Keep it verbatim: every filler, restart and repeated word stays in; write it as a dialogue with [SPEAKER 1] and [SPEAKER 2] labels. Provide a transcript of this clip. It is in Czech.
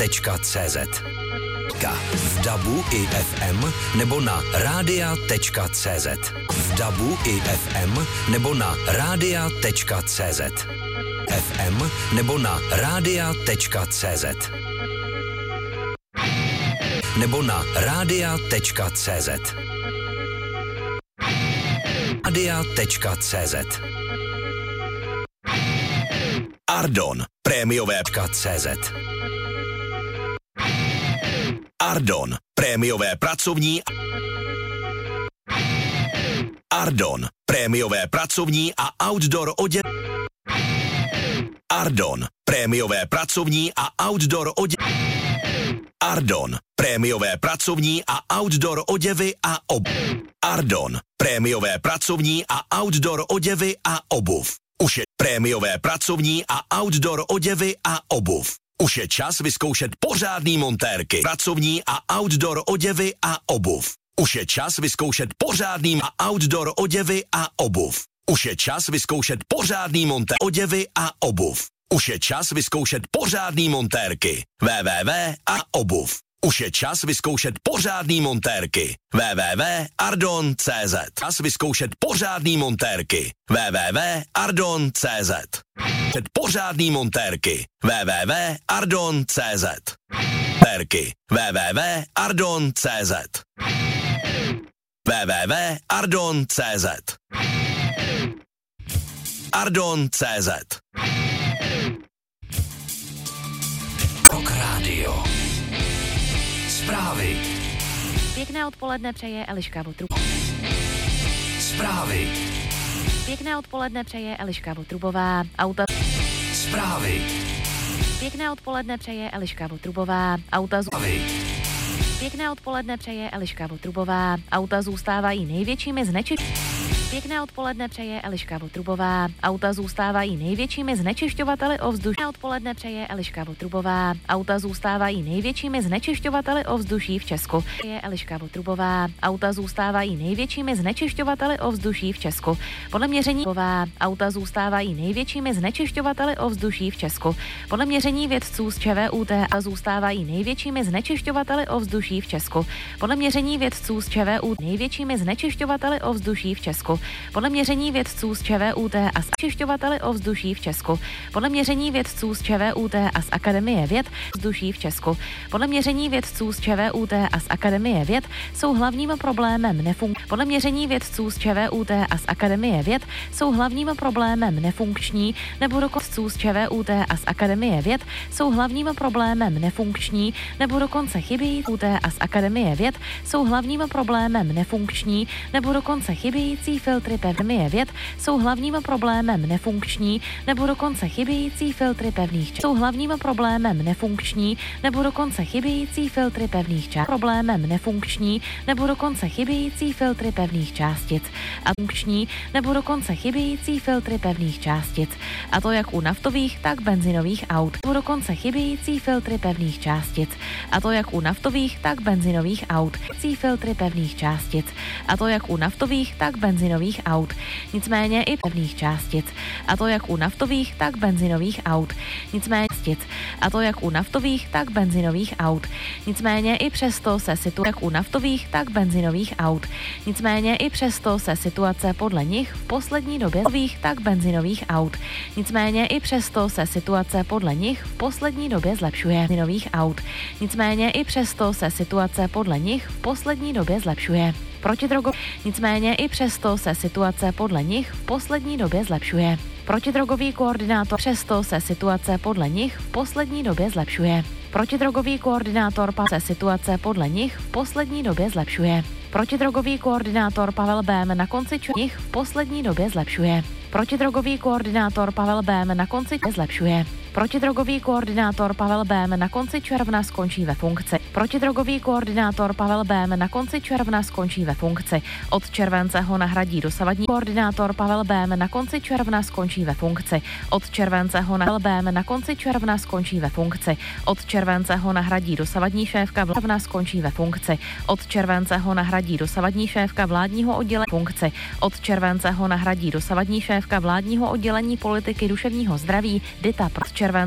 [SPEAKER 1] tečka cé zet. V dabu i ef em nebo na rádia tečka cé zet. V dabu i ef em nebo na rádia tečka cé zet. ef em nebo na rádia tečka cé zet. Nebo na rádia tečka cé zet. rádia tečka cé zet. Ardon, prémiové cé zet. Ardon, prémiové pracovní Ardon, prémiové pracovní a outdoor oděv Ardon, prémiové pracovní a outdoor oděv Ardon, prémiové pracovní a outdoor oděvy a obuv. Ardon, prémiové pracovní a outdoor oděvy a obuv. Už je prémiové pracovní a outdoor oděvy a obuv. Už je čas vyzkoušet pořádný montérky, pracovní a outdoor oděvy a obuv. Už je čas vyzkoušet pořádný a outdoor oděvy a obuv. Už je čas vyzkoušet pořádný montér oděvy a obuv. Už je čas vyzkoušet pořádný montérky. www a obuv. Už je čas vyzkoušet pořádný montérky. www tečka ardon tečka cé zet. Čas vyzkoušet pořádný montérky. www tečka ardon tečka cé zet. Pořádný montérky. www tečka ardon tečka cé zet. Montérky. www tečka ardon tečka cé zet. www tečka ardon tečka cé zet. ardon tečka cé zet. Rock Radio. Zprávy.
[SPEAKER 2] Pěkné odpoledne přeje Eliška Votrubová.
[SPEAKER 1] Zprávy.
[SPEAKER 2] Pěkné odpoledne přeje Eliška Votrubová. Auta.
[SPEAKER 1] Zprávy.
[SPEAKER 2] Pěkné odpoledne přeje Eliška Votrubová. Auta.
[SPEAKER 1] Zprávy.
[SPEAKER 2] Pěkné odpoledne přeje Eliška Votrubová. Auta zůstávají největšími znečišťovateli. Pěkné odpoledne přeje Eliška Votrubová. Auta zůstávají největšími znečišťovateli ovzduší. Pěkné odpoledne přeje Eliška Votrubová. Auta zůstávají největšími znečišťovateli ovzduší v Česku. Je Eliška Votrubová. Auta zůstávají největšími znečišťovateli ovzduší v Česku. Podle měření auta zůstávají největšími znečišťovateli ovzduší v Česku. Podle měření vědců z ČVUT zůstávají největšími znečišťovateli ovzduší v Česku. Podle měření vědců z ČVUT největšími znečišťovateli ovzduší v Česku. Podle měření vědců z ČVUT a znečišťovateli ovzduší v Česku. Podle měření vědců z ČVUT a z Akademie věd ovzduší v Česku. Podle měření vědců z ČVUT a z Akademie věd jsou hlavním problémem nefunkční. Podle měření vědců z ČVUT a z Akademie věd jsou hlavním problémem nefunkční nebo dokonce z ČVUT a z Akademie věd jsou hlavním problémem nefunkční nebo dokonce chybějící a z Akademie věd jsou hlavním problémem nefunkční nebo dokonce chybějící filtry pevných věd jsou hlavním problémem nefunkční nebo dokonce chybějící filtry pevných částic. Jsou hlavním problémem nefunkční nebo dokonce chybějící filtry pevných částic. Problémem nefunkční nebo dokonce chybějící filtry pevných částic. A funkční nebo dokonce chybějící filtry pevných částic. A to jak u naftových, tak benzinových aut. Nebo dokonce chybějící filtry pevných částic. A to jak u naftových, tak benzinových aut. Chybějící filtry pevných částic. A to jak u naftových, tak benzinových aut. Nicméně i pevných částic. A to jak u naftových, tak benzinových aut. Nicméně a to jak u naftových, tak benzinových aut. Nicméně i přesto se situace jak u naftových, tak benzinových aut. Nicméně i přesto se situace podle nich v poslední době tak benzinových aut. Nicméně i přesto se situace podle nich v poslední době zlepšuje benzinových aut. Nicméně i přesto se situace podle nich v poslední době zlepšuje. Protidrogový. Nicméně i přesto se situace podle nich v poslední době zlepšuje. Protidrogový koordinátor. Přesto se situace podle nich v poslední době zlepšuje. Protidrogový koordinátor se situace podle nich v poslední době zlepšuje. Protidrogový koordinátor Pavel Bém na konci nich v poslední době zlepšuje. Protidrogový koordinátor Pavel Bém na konci zlepšuje. Protidrogový koordinátor Pavel Bém na konci června skončí ve funkci. Protidrogový koordinátor Pavel Bém na konci června skončí ve funkci. Od července ho nahradí dosavadní koordinátor Pavel Bém na konci června skončí ve funkci. Od července ho Pavel Bém na konci června skončí ve funkci. Od července ho nahradí dosavadní šéfka vládna skončí ve funkci. Od července ho nahradí dosavadní šéfka vládního oddělení funkci. Od července ho nahradí dosavadní šéfka vládního oddělení politiky duševního zdraví Dita. Od července